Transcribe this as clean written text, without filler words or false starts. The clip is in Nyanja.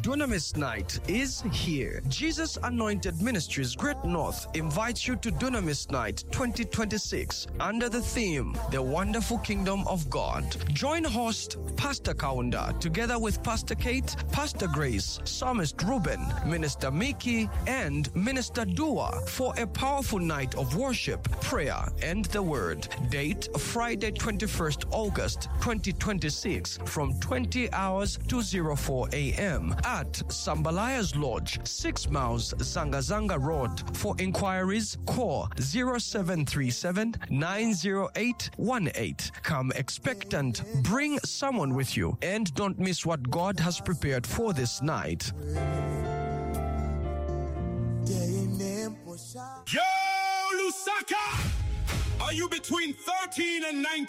Dunamis Night is here. Jesus Anointed Ministries Great North invites you to Dunamis Night 2026 under the theme, The Wonderful Kingdom of God. Join host Pastor Kaunda together with Pastor Kate, Pastor Grace, Psalmist Ruben, Minister Mickey, and Minister Dua for a powerful night of worship, prayer, and the Word. Date Friday 21st August 2026 from 20 hours to 04 a.m. at Sambalaya's Lodge, 6 Miles, Zanga Road. For inquiries, call 0737 90818. Come expectant, bring someone with you, and don't miss what God has prepared for this night. Yo, Lusaka! Are you between 13 and 19?